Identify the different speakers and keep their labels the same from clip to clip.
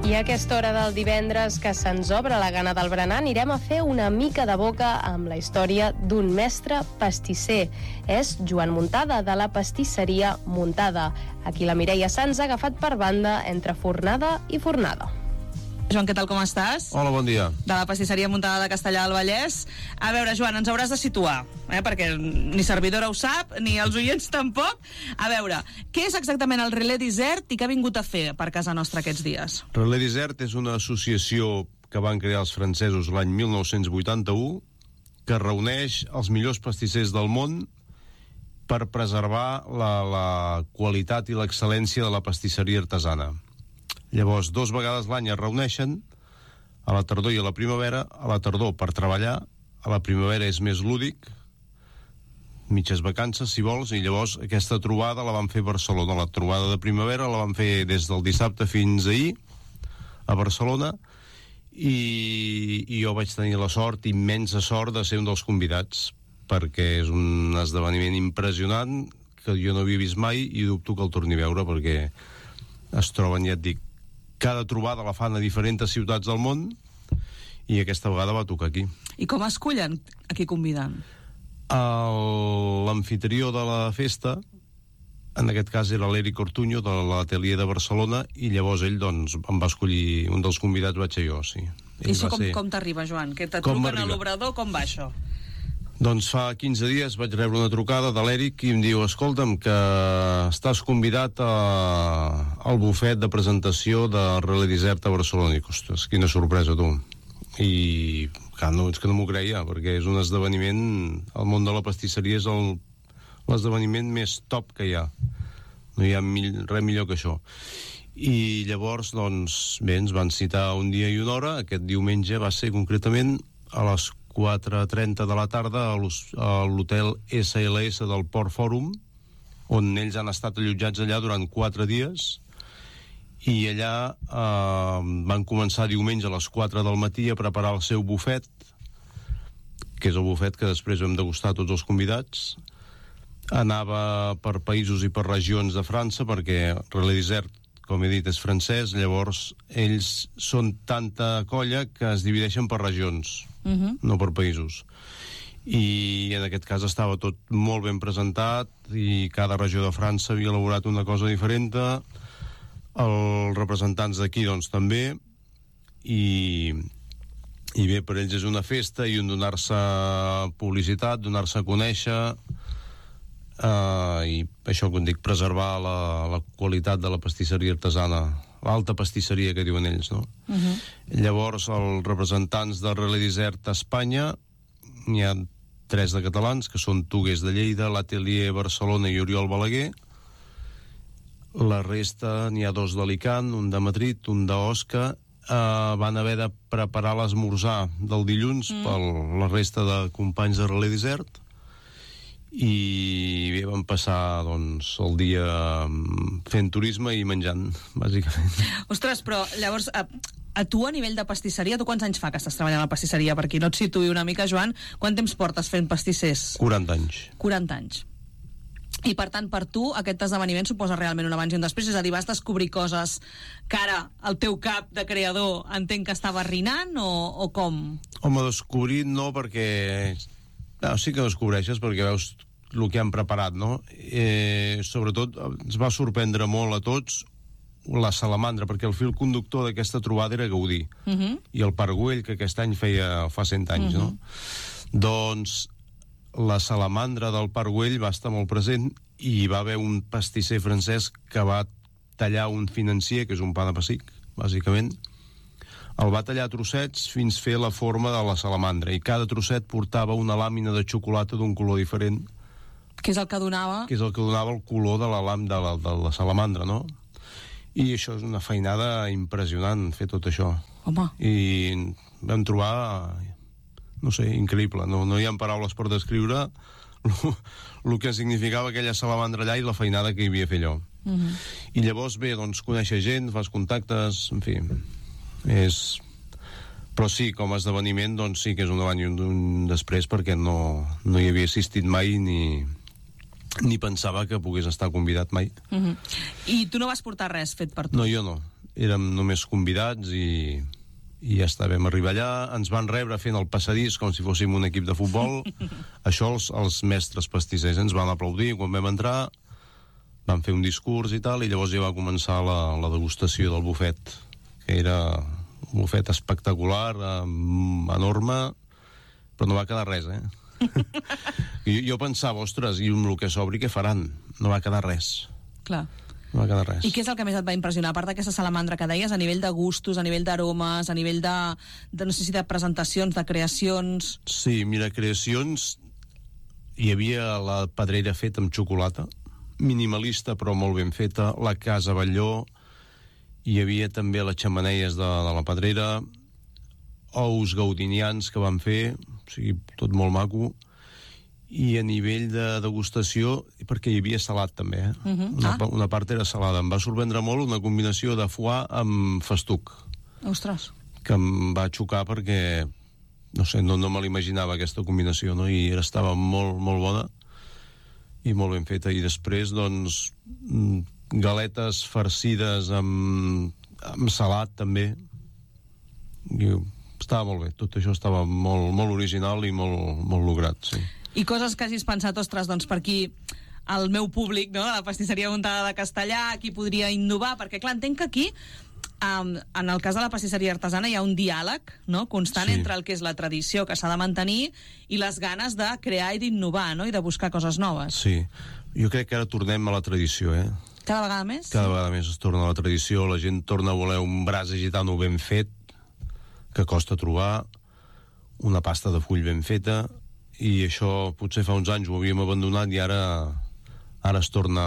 Speaker 1: I a aquesta hora del divendres que se'ns obre la gana del berenar anirem a fer una mica de boca amb la història d'un mestre pastisser. És Joan Muntada, de la pastisseria Muntada. Aquí la Mireia Sans ha agafat per banda entre fornada i fornada.
Speaker 2: Joan, què tal, com estàs?
Speaker 3: Hola, bon dia.
Speaker 2: De la pastisseria Muntada de Castellar del Vallès. A veure, Joan, ens hauràs de situar, perquè ni servidora ho sap, ni els oients tampoc. A veure, què és exactament el Relais d'Isert i què ha vingut a fer per casa nostra aquests dies?
Speaker 3: Relais d'Isert és una associació que van crear els francesos l'any 1981 que reuneix els millors pastissers del món per preservar la qualitat i l'excel·lència de la pastisseria artesana. Llavors, 2 vegades l'any es reuneixen, a la tardor i a la primavera. A la tardor per treballar, a la primavera és més lúdic, mitges vacances, si vols, i llavors aquesta trobada la van fer a Barcelona. La trobada de primavera la van fer des del dissabte fins ahir, a Barcelona, i jo vaig tenir la sort, immensa sort, de ser un dels convidats, perquè és un esdeveniment impressionant que jo no havia vist mai i dubto que el torni a veure, perquè es troben, ja et dic, cada trobada la fan a diferents ciutats del món i aquesta vegada va tocar aquí.
Speaker 2: I com escullen a qui conviden?
Speaker 3: L'amfitrió de la festa, en aquest cas era l'Eric Ortuño, de l'Atelier de Barcelona, i llavors ell doncs em va escollir, un dels convidats vaig ser jo, sí.
Speaker 2: I això com t'arriba, Joan? Que te truquen a l'obrador, com va això?
Speaker 3: Doncs fa 15 dies vaig rebre una trucada de l'Eric i em diu: escolta'm, que estàs convidat al bufet de presentació de Relais d'Isert a Barcelona. I dic, ostres, quina sorpresa, tu. I clar, no, és que no m'ho creia, perquè és un esdeveniment, el món de la pastisseria és l'esdeveniment més top que hi ha. No hi ha res millor que això. I llavors, doncs, bé, ens van citar un dia i una hora. Aquest diumenge va ser concretament a les 4:30 de la tarda a l'hotel SLS del Port Fòrum, on ells han estat allotjats allà durant 4 dies, i allà van començar diumenge a les 4 del matí a preparar el seu bufet, que és el bufet que després vam degustar tots els convidats. Anava per països i per regions de França, perquè Relais d'Isert, com he dit, és francès. Llavors ells són tanta colla que es divideixen per regions, no per països, i en aquest cas estava tot molt ben presentat i cada regió de França havia elaborat una cosa diferent. Els representants d'aquí doncs també, i bé, per ells és una festa i un donar-se publicitat, donar-se a conèixer, i això que dic, preservar la qualitat de la pastisseria artesana, l'alta pastisseria que diuen ells, no? Llavors, els representants de Relais d'Isert a Espanya, n'hi ha 3 de catalans, que són Tugues de Lleida, l'Atelier Barcelona i Oriol Balaguer. La resta, n'hi ha 2 d'Alicant, un de Madrid, un d'Osca. Van haver de preparar l'esmorzar del dilluns per la resta de companys de Relais d'Isert, i bé, vam passar doncs el dia fent turisme i menjant, bàsicament.
Speaker 2: Ostres, però llavors a tu a nivell de pastisseria, tu quants anys fa que estàs treballant a la pastisseria? Per qui no et situï una mica, Joan, quant temps portes fent pastissers?
Speaker 3: 40 anys.
Speaker 2: 40 anys. I per tant, per tu, aquest esdeveniment suposa realment un abans i un després? És a dir, vas descobrir coses que ara el teu cap de creador entenc que estava rinant, o com?
Speaker 3: Home, descobrir no, perquè sí que descobreixes, perquè veus el que han preparat, no? Sobretot ens va sorprendre molt a tots la salamandra, perquè el fil conductor d'aquesta trobada era Gaudí, i el Parc Güell, que aquest any fa 100 anys, no? Doncs la salamandra del Parc Güell va estar molt present, i hi va haver un pastisser francès que va tallar un financier, que és un pa de pessic, bàsicament. El va tallar a trossets fins fer la forma de la salamandra, i cada trosset portava una làmina de xocolata d'un color diferent,
Speaker 2: que és el que donava
Speaker 3: el color de la salamandra, no? I això és una feinada impressionant, fer tot això.
Speaker 2: Home.
Speaker 3: I vam trobar, no sé, increïble. No hi ha paraules per descriure el que significava aquella salamandra allà i la feinada que hi havia fet allò. I llavors, bé, doncs conèixer gent, fas contactes, en fi, però sí, com a esdeveniment, doncs sí que és un abans i un després, perquè no hi havia assistit mai ni pensava que pogués estar convidat mai.
Speaker 2: I tu no vas portar res fet per tu?
Speaker 3: No, jo no. érem només convidats i ja està, vam arribar allà, ens van rebre fent el passadís com si fóssim un equip de futbol. Això els mestres pastissers ens van aplaudir quan vam entrar, van fer un discurs i tal, i llavors ja va començar la degustació del bufet, que era un bufet espectacular, enorme, però no va quedar res, jo pensava, ostres, i amb el que s'obri què faran? No va quedar res.
Speaker 2: Clar.
Speaker 3: No va quedar res.
Speaker 2: I què és el que més et va impressionar? A part d'aquesta salamandra que deies, a nivell de gustos, a nivell d'aromes, a nivell de no sé si de presentacions, de creacions...
Speaker 3: Sí, mira, creacions... Hi havia la pedrera feta amb xocolata, minimalista però molt ben feta, la casa Batlló, hi havia també les xemeneies de la pedrera, ous gaudinians que van fer, o sigui, tot molt maco, i a nivell de degustació, perquè hi havia salat també, una part era salada. Em va sorprendre molt una combinació de foie amb festuc.
Speaker 2: Ostres.
Speaker 3: Que em va xocar perquè, no sé, no me l'imaginava aquesta combinació, no? I estava molt, molt bona i molt ben feta. I després, doncs, galetes farcides amb salat també. I estava molt bé, tot això estava molt, molt original i molt, molt lograt, sí.
Speaker 2: I coses que hagis pensat, ostres, doncs per aquí el meu públic, no?, de la pastisseria Muntada de Castellà, aquí podria innovar, perquè clar, entenc que aquí en el cas de la pastisseria artesana hi ha un diàleg, no?, constant entre el que és la tradició que s'ha de mantenir i les ganes de crear i d'innovar, no?, i de buscar coses noves.
Speaker 3: Sí, jo crec que ara tornem a la tradició,
Speaker 2: Cada vegada més?
Speaker 3: Cada vegada més es torna a la tradició, la gent torna a voler un brasa gitano ben fet, que costa trobar, una pasta de full ben feta, i això potser fa uns anys ho havíem abandonat i ara es torna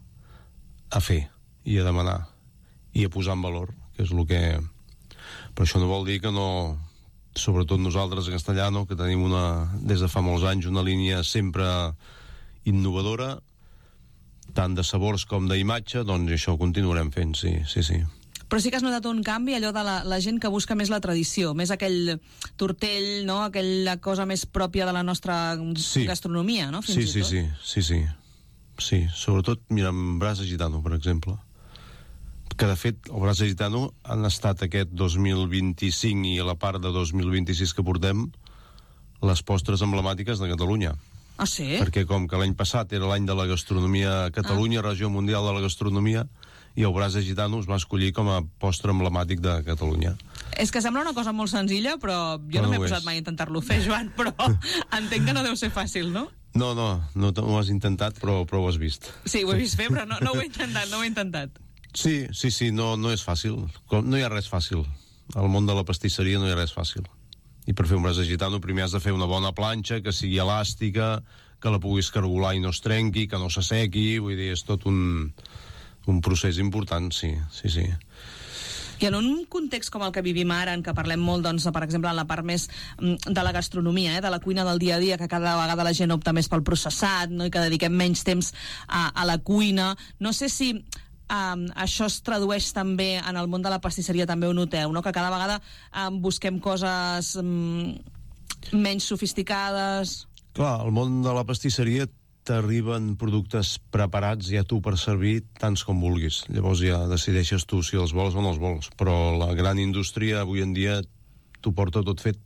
Speaker 3: a fer i a demanar i a posar en valor, que és el que... Però això no vol dir que no, sobretot nosaltres a Castellà, no?, que tenim des de fa molts anys una línia sempre innovadora, tant de sabors com d'imatge, doncs això ho continuarem fent, sí.
Speaker 2: Però sí que has notat un canvi, allò de la gent que busca més la tradició, més aquell tortell, no?, aquella cosa més pròpia de la nostra gastronomia, no?, fins i tot. Sí, sobretot, mira, amb brasa gitano, per exemple, que de fet el brasa gitano han estat aquest 2025 i a la part de 2026 que portem les postres emblemàtiques de Catalunya. Ah, sí?
Speaker 3: Perquè com que l'any passat era l'any de la gastronomia a Catalunya, Regió Mundial de la Gastronomia, i el brasa gitano es va escollir com a postre emblemàtic de Catalunya.
Speaker 2: És que sembla una cosa molt senzilla, però jo no m'he posat mai a intentar-lo fer, Joan, però entenc que no deu ser fàcil, no?
Speaker 3: No ho has intentat, però ho has vist.
Speaker 2: Sí, ho he vist fer, però no ho he intentat.
Speaker 3: Sí, no és fàcil. No hi ha res fàcil. Al món de la pastisseria no hi ha res fàcil. I per fer un brasa gitano primer has de fer una bona planxa, que sigui elàstica, que la puguis cargolar i no es trenqui, que no s'assequi, vull dir, és tot un procés important, sí.
Speaker 2: I en un context com el que vivim ara, en què parlem molt, doncs, per exemple, en la part més de la gastronomia, de la cuina del dia a dia, que cada vegada la gent opta més pel processat, no?, i que dediquem menys temps a la cuina, no sé si això es tradueix també en el món de la pastisseria, també ho noteu, no?, que cada vegada busquem coses menys sofisticades.
Speaker 3: Clar, al món de la pastisseria t'arriben productes preparats ja tu per servir tants com vulguis. Llavors ja decideixes tu si els vols o no els vols. Però la gran indústria avui en dia t'ho porta tot fet.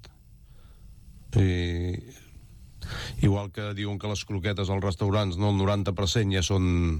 Speaker 3: Igual que diuen que les croquetes als restaurants, no, el 90% ja són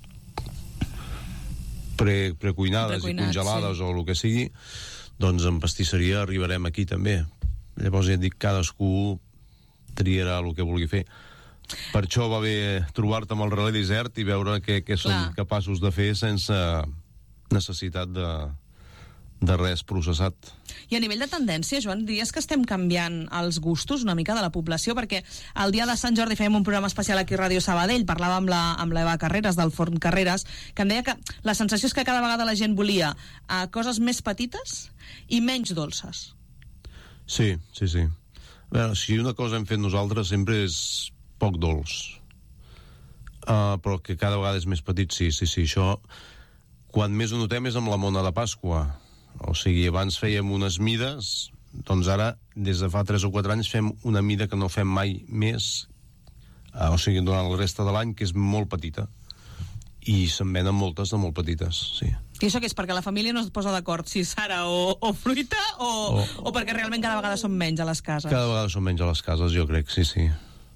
Speaker 3: precuinades i congelades, o el que sigui, doncs en pastisseria arribarem aquí també. Llavors ja et dic, cadascú triarà el que vulgui fer. Per això va bé trobar-te amb el Relais Dessert i veure què som capaços de fer sense necessitat de res processat.
Speaker 2: I a nivell de tendència, Joan, diries que estem canviant els gustos una mica de la població? Perquè el dia de Sant Jordi fèiem un programa especial aquí a Ràdio Sabadell, parlava amb l'Eva Carreras, del Forn Carreras, que em deia que la sensació és que cada vegada la gent volia coses més petites i menys dolces.
Speaker 3: Sí. A veure, si una cosa hem fet nosaltres sempre és poc dolç, però que cada vegada és més petit, sí, això quan més ho notem és amb la mona de Pasqua. O sigui, abans fèiem unes mides, doncs ara des de fa 3 o 4 anys fem una mida que no fem mai més, o sigui, durant el reste de l'any, que és molt petita, i se'n venen moltes de molt petites, sí.
Speaker 2: I això què és? Perquè la família no es posa d'acord si és ara o fruita o perquè realment cada vegada són menys a les cases?
Speaker 3: Cada vegada són menys a les cases, jo crec, sí.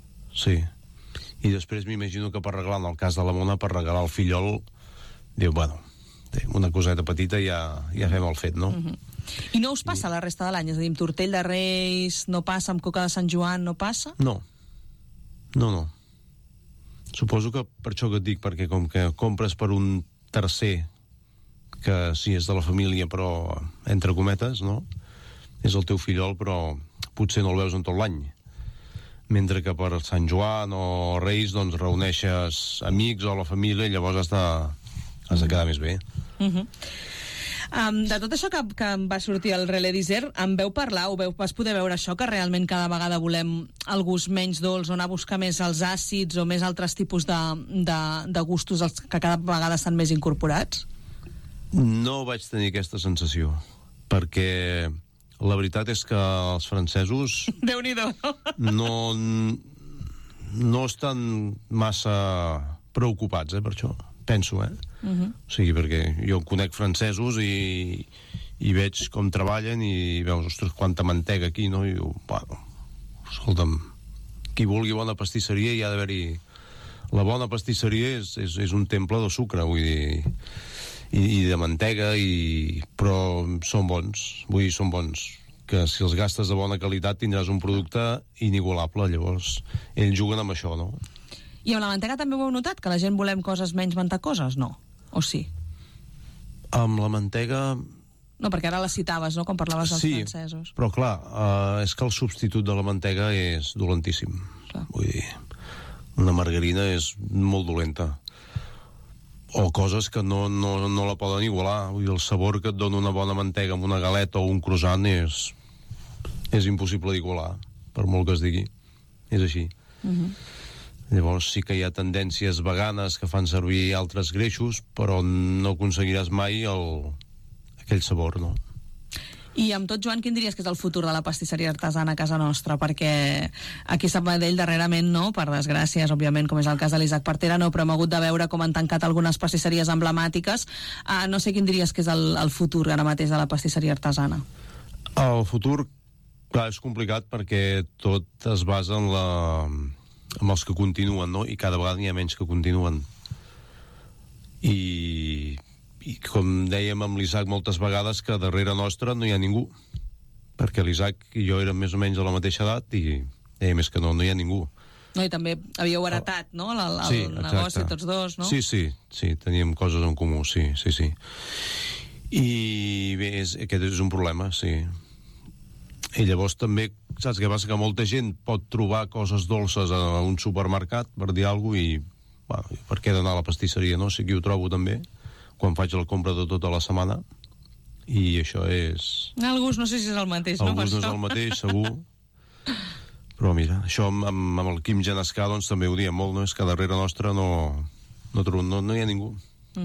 Speaker 3: I després m'imagino que per regalar, en el cas de la Mona, per regalar el fillol, diu, bueno, una coseta petita ja fem el fet, no?
Speaker 2: I no us passa la resta de l'any? És a dir, amb tortell de Reis no passa, amb coca de Sant Joan no passa?
Speaker 3: No. Suposo que per això que et dic, perquè com que compres per un tercer que sí és de la família, però entre cometes, no? És el teu fillol, però potser no el veus en tot l'any. Mentre que per Sant Joan o Reis, doncs reuneixes amics o la família i llavors has de quedar més bé.
Speaker 2: De tot això que va sortir el Relais d'Isère, en veu parlar o vas poder veure això, que realment cada vegada volem el gust menys dolç, o anar a buscar més els àcids o més altres tipus de gustos que cada vegada estan més incorporats?
Speaker 3: No vaig tenir aquesta sensació, perquè la veritat és que els francesos
Speaker 2: Déu-n'hi-do, no?
Speaker 3: no estan massa preocupats, per això, penso, O sigui, perquè jo conec francesos i veig com treballen i veus, ostres, quanta mantega aquí, no? I diu, bueno, escolta'm, qui vulgui bona pastisseria hi ha d'haver-hi... La bona pastisseria és un temple de sucre, vull dir... i de mantega, però són bons, que si els gastes de bona qualitat tindràs un producte inigualable. Llavors ells juguen amb això, no?
Speaker 2: I amb la mantega també ho heu notat, que la gent volem coses menys ventacoses, no? O sí?
Speaker 3: Amb la mantega...
Speaker 2: No, perquè ara la citaves, no?, quan parlaves dels francesos.
Speaker 3: Sí, però clar, és que el substitut de la mantega és dolentíssim. Vull dir, una margarina és molt dolenta. O coses que no la poden igualar. Vull dir, el sabor que et dona una bona mantega amb una galeta o un croissant és impossible d'igualar, per molt que es digui. És així. Llavors sí que hi ha tendències veganes que fan servir altres greixos, però no aconseguiràs mai aquell sabor, no?
Speaker 2: I amb tot, Joan, quin diries que és el futur de la pastisseria artesana a casa nostra? Perquè aquí a Sabadell darrerament, no, per desgràcies, òbviament, com és el cas de l'Isaac Partera, no, però hem hagut de veure com han tancat algunes pastisseries emblemàtiques. No sé quin diries que és el futur ara mateix de la pastisseria artesana.
Speaker 3: El futur, clar, és complicat perquè tot es basa en els que continuen, no? I cada vegada n'hi ha menys que continuen. I com dèiem amb l'Isaac moltes vegades, que darrere nostra no hi ha ningú, perquè l'Isaac i jo érem més o menys de la mateixa edat i dèiem que no hi ha ningú.
Speaker 2: No, i també havíeu heretat, no?, el negoci tots dos, no?
Speaker 3: Sí, teníem coses en comú, sí. I bé, aquest és un problema, sí. I llavors també, saps què passa? Que molta gent pot trobar coses dolces a un supermercat, per dir alguna cosa, i bueno, per què d'anar a la pastisseria, no? Sí que ho trobo també, quan faig la compra de tota la setmana, i això és...
Speaker 2: El gust no sé si és el mateix,
Speaker 3: no? El gust no és el mateix, segur. Però mira, això amb el Quim Genescà doncs també ho diem molt, no? És que darrere nostre no hi ha ningú.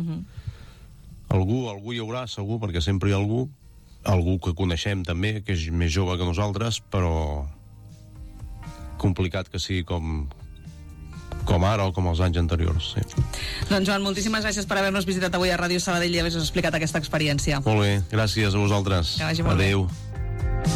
Speaker 3: Algú hi haurà, segur, perquè sempre hi ha algú que coneixem també, que és més jove que nosaltres, però complicat que sigui com ara o com els anys anteriors, sí.
Speaker 2: Doncs Joan, moltíssimes gràcies per haver-nos visitat avui a Ràdio Sabadell i haver-nos explicat aquesta experiència.
Speaker 3: Molt bé, gràcies a vosaltres.
Speaker 2: Que vagi molt bé.
Speaker 3: Adéu.